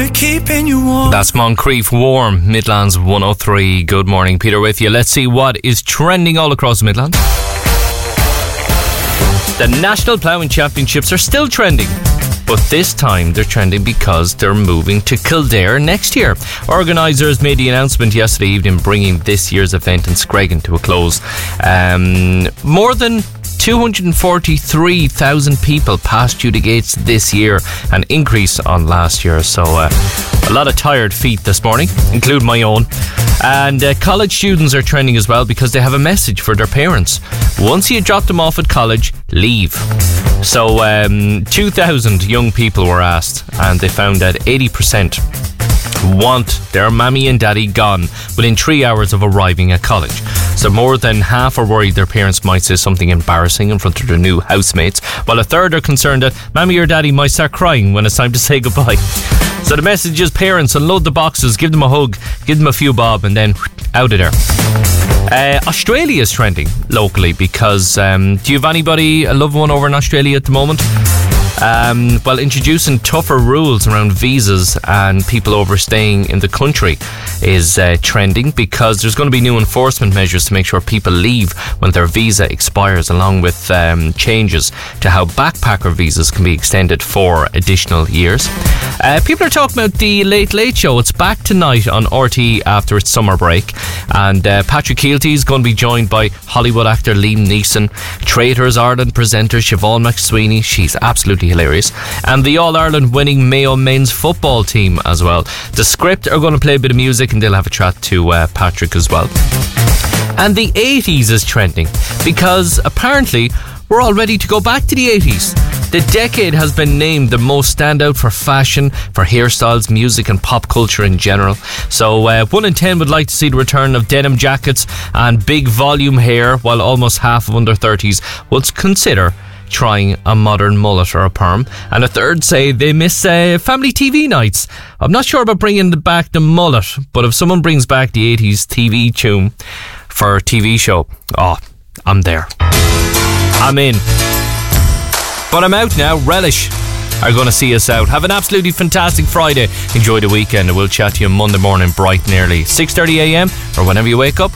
they're keeping you warm. That's Moncrief Warm, Midlands 103. Good morning, Peter with you. Let's see what is trending all across the Midlands. The National Ploughing Championships are still trending, but this time they're trending because they're moving to Kildare next year. Organisers made the announcement yesterday evening, bringing this year's event in Screggan to a close. More than 243,000 people passed through the gates this year, an increase on last year. So a lot of tired feet this morning, including my own. And college students are trending as well because they have a message for their parents. Once you drop them off at college, leave. So 2,000 young people were asked, and they found that 80% want their mammy and daddy gone within 3 hours of arriving at college. So more than half are worried their parents might say something embarrassing in front of their new housemates, while a third are concerned that mammy or daddy might start crying when it's time to say goodbye. So the message is, parents, unload the boxes, give them a hug, give them a few bob, and then out of there. Australia is trending locally because do you have anybody, a loved one over in Australia at the moment? Well, introducing tougher rules around visas and people overstaying in the country is trending because there's going to be new enforcement measures to make sure people leave when their visa expires, along with changes to how backpacker visas can be extended for additional years. People are talking about the Late Late Show. It's back tonight on RTÉ after its summer break, and Patrick Keelty is going to be joined by Hollywood actor Liam Neeson, Traitors Ireland presenter Siobhan McSweeney, she's absolutely hilarious, and the All-Ireland winning Mayo men's football team as well. The Script are going to play a bit of music, and they'll have a chat to Patrick as well. And the 80s is trending because apparently we're all ready to go back to the 80s. The decade has been named the most standout for fashion, for hairstyles, music and pop culture in general. So 1 in 10 would like to see the return of denim jackets and big volume hair, while almost half of under 30s would consider trying a modern mullet or a perm, and a third say they miss family TV nights. I'm not sure about bringing back the mullet, but if someone brings back the 80s TV tune for a TV show, I'm there. I'm in. But I'm out now. Relish are going to see us out. Have an absolutely fantastic Friday. Enjoy the weekend, and we'll chat to you Monday morning bright and early, 6:30 a.m. or whenever you wake up.